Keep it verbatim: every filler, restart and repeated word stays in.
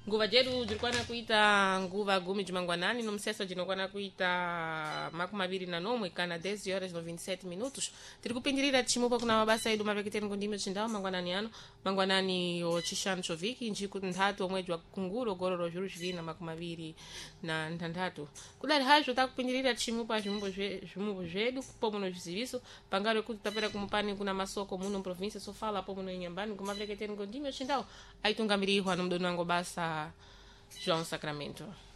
nguva jedu zirikwana kuita nguva gumi jumangwanani no mseso jinokwana kuita makumi maviri na nomwe kana dez horas no vinte e sete minutos tiri kupindirira tichimupa kuna mabasa edu mapeketeni kundimi ochindawo mangwanani ano mangwanani ochishanu choviki njiku nthatu omwedzi wa kunguru ogororo zviru zviviri na makumi maviri na nthanthatu kudali hazvo takupindirira tichimupa zvimupo zvedu pomuno zviziviso pangaro yekuti tapera kumupani kuna masoko muno província sofala pomuno inyambani kumapeketeni kundimi ochindawo aitungamirirwa nomudoni wangu basa João Sacramento.